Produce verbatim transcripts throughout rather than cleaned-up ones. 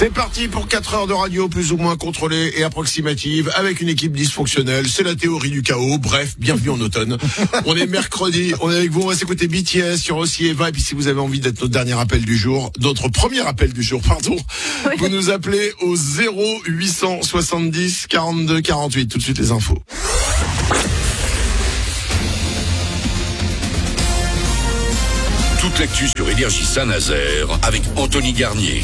C'est parti pour quatre heures de radio plus ou moins contrôlée et approximative avec une équipe dysfonctionnelle. C'est la théorie du chaos. Bref, bienvenue en automne. On est mercredi, on est avec vous, on va s'écouter B T S sur Aussi Eva. Et puis si vous avez envie d'être notre dernier appel du jour, notre premier appel du jour, pardon, oui. Vous nous appelez au zéro huit cent soixante-dix quarante-deux quarante-huit. Tout de suite les infos. Toute l'actu sur Énergie Saint-Nazaire avec Anthony Garnier.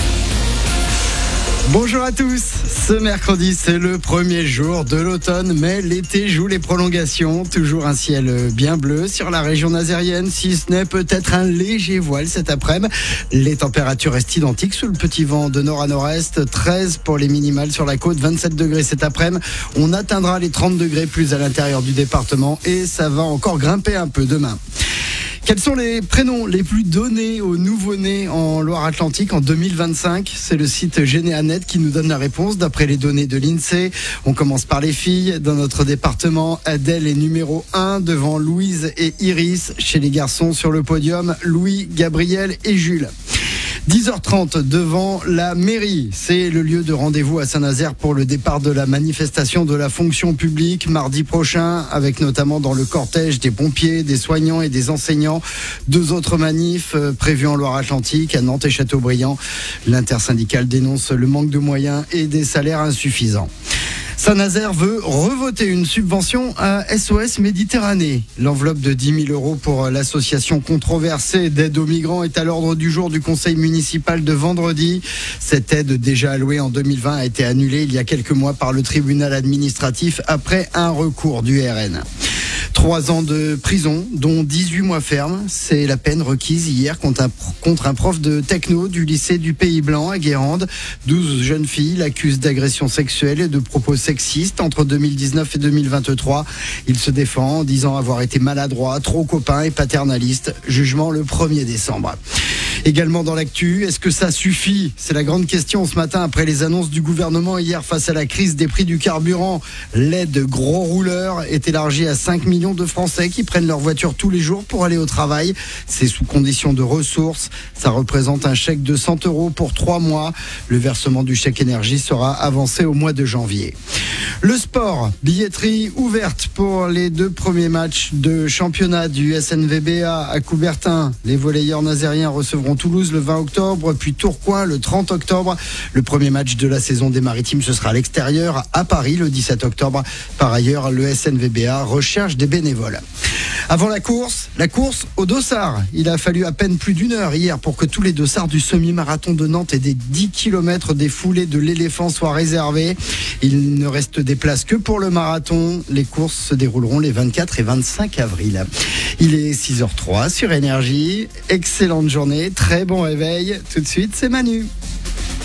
Bonjour à tous, ce mercredi c'est le premier jour de l'automne, mais l'été joue les prolongations, toujours un ciel bien bleu sur la région nazérienne, si ce n'est peut-être un léger voile cet après-midi. Les températures restent identiques sous le petit vent de nord à nord-est, treize pour les minimales sur la côte, vingt-sept degrés cet après-midi. On atteindra les trente degrés plus à l'intérieur du département et ça va encore grimper un peu demain. Quels sont les prénoms les plus donnés aux nouveau-nés en Loire-Atlantique en deux mille vingt-cinq? C'est le site Généanet qui nous donne la réponse d'après les données de l'INSEE. On commence par les filles. Dans notre département, Adèle est numéro un devant Louise et Iris. Chez les garçons sur le podium, Louis, Gabriel et Jules. dix heures trente devant la mairie. C'est le lieu de rendez-vous à Saint-Nazaire pour le départ de la manifestation de la fonction publique mardi prochain, avec notamment dans le cortège des pompiers, des soignants et des enseignants. Deux autres manifs prévus en Loire-Atlantique, à Nantes et Châteaubriand. L'intersyndicale dénonce le manque de moyens et des salaires insuffisants. Saint-Nazaire veut revoter une subvention à S O S Méditerranée. L'enveloppe de dix mille euros pour l'association controversée d'aide aux migrants est à l'ordre du jour du conseil municipal de vendredi. Cette aide déjà allouée en deux mille vingt a été annulée il y a quelques mois par le tribunal administratif après un recours du R N. Trois ans de prison, dont dix-huit mois ferme. C'est la peine requise hier contre un, contre un prof de techno du lycée du Pays Blanc à Guérande. douze jeunes filles l'accusent d'agression sexuelle et de propos sexistes entre deux mille dix-neuf et deux mille vingt-trois. Il se défend en disant avoir été maladroit, trop copain et paternaliste. Jugement le premier décembre. Également dans l'actu, est-ce que ça suffit? C'est la grande question ce matin après les annonces du gouvernement hier face à la crise des prix du carburant. L'aide gros rouleur est élargie à cinq millions de Français qui prennent leur voiture tous les jours pour aller au travail. C'est sous condition de ressources. Ça représente un chèque de cent euros pour trois mois. Le versement du chèque énergie sera avancé au mois de janvier. Le sport, billetterie ouverte pour les deux premiers matchs de championnat du S N V B A à Coubertin. Les volleyeurs nazériens recevront Toulouse le vingt octobre, puis Tourcoing le trente octobre. Le premier match de la saison des Maritimes, ce sera à l'extérieur, à Paris, le dix-sept octobre. Par ailleurs, le S N V B A recherche des bénévoles. Avant la course, la course au dossard. Il a fallu à peine plus d'une heure hier pour que tous les dossards du semi-marathon de Nantes et des dix kilomètres des foulées de l'éléphant soient réservés. Il ne reste des places que pour le marathon. Les courses se dérouleront les vingt-quatre et vingt-cinq avril. Il est six heures zéro trois sur Énergie. Excellente journée, très bon réveil. Tout de suite, c'est Manu.